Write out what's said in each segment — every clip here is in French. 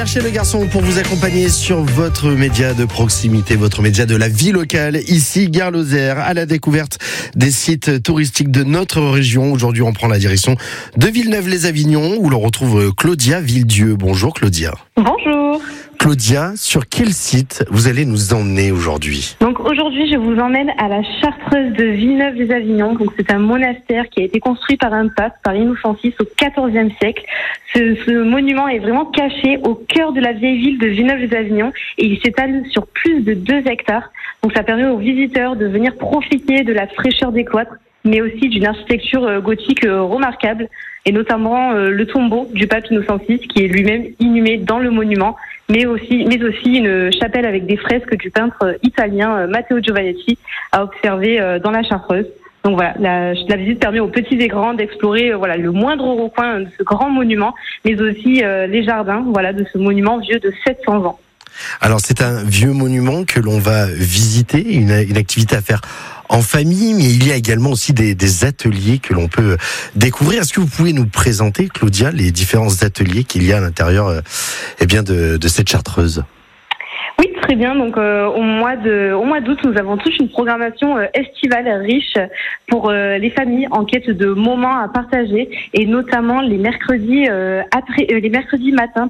Cherchez le garçon pour vous accompagner sur votre média de proximité, votre média de la vie locale, ici Gare Lozère, à la découverte des sites touristiques de notre région. Aujourd'hui, on prend la direction de Villeneuve-les-Avignon, où l'on retrouve Claudia Villedieu. Bonjour Claudia. Bonjour. Claudia, sur quel site vous allez nous emmener aujourd'hui ? Donc aujourd'hui, je vous emmène à la Chartreuse de Villeneuve-les-Avignon. Donc c'est un monastère qui a été construit par un pape, par Innocent VI, au XIVe siècle. Ce monument est vraiment caché au cœur de la vieille ville de Villeneuve-les-Avignon et il s'étale sur plus de 2 hectares. Donc ça permet aux visiteurs de venir profiter de la fraîcheur des cloîtres, mais aussi d'une architecture gothique remarquable, et notamment le tombeau du pape Innocent VI qui est lui-même inhumé dans le monument, mais aussi une chapelle avec des fresques du peintre italien Matteo Giovannetti à observer dans la Chartreuse. Donc voilà, la visite permet aux petits et grands d'explorer le moindre recoin de ce grand monument, mais aussi les jardins de ce monument vieux de 700 ans. Alors c'est un vieux monument que l'on va visiter, une activité à faire en famille, mais il y a également aussi des ateliers que l'on peut découvrir. Est-ce que vous pouvez nous présenter, Claudia, les différents ateliers qu'il y a à l'intérieur de cette Chartreuse ? Oui, très bien. Donc au mois d'août, nous avons tous une programmation estivale riche pour les familles en quête de moments à partager, et notamment les mercredis matins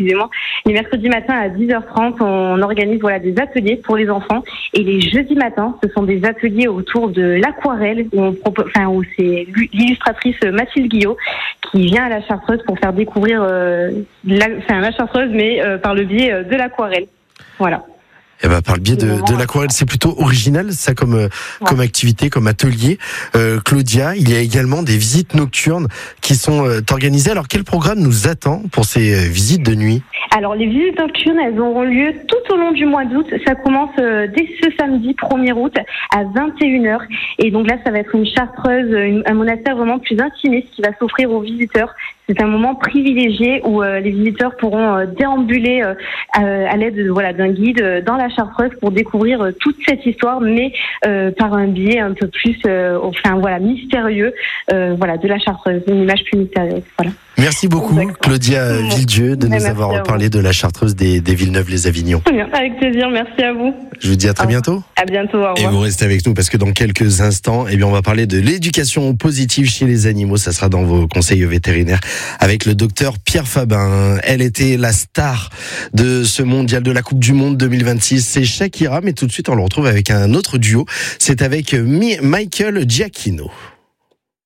à 10h30, on organise des ateliers pour les enfants, et les jeudis matins, ce sont des ateliers autour de l'aquarelle où c'est l'illustratrice Mathilde Guillot qui vient à la Chartreuse pour faire découvrir la Chartreuse, mais par le biais de l'aquarelle. Voilà. Par le biais de l'aquarelle, c'est plutôt original, ça, comme activité, comme atelier. Claudia, il y a également des visites nocturnes qui sont organisées. Alors, quel programme nous attend pour ces visites de nuit ? Alors, les visites nocturnes, elles auront lieu tout au long du mois d'août. Ça commence dès ce samedi 1er août à 21h. Et donc là, ça va être une Chartreuse, un monastère vraiment plus intimiste qui va s'offrir aux visiteurs. C'est un moment privilégié où les visiteurs pourront déambuler à l'aide d'un guide dans la Chartreuse pour découvrir toute cette histoire, mais par un biais un peu plus mystérieux de la Chartreuse, une image plus mystérieuse. Voilà. Merci beaucoup, Claudia Villedieu, de nous avoir reparlé de la Chartreuse des Villeneuve-les-Avignon. Avec plaisir, merci à vous. Je vous dis à très bientôt. À bientôt, au revoir. Et vous restez avec nous parce que dans quelques instants, on va parler de l'éducation positive chez les animaux. Ça sera dans vos conseils vétérinaires avec le docteur Pierre Fabin. Elle était la star de ce mondial de la Coupe du Monde 2026. C'est Shakira, mais tout de suite, on le retrouve avec un autre duo. C'est avec Michael Giacchino.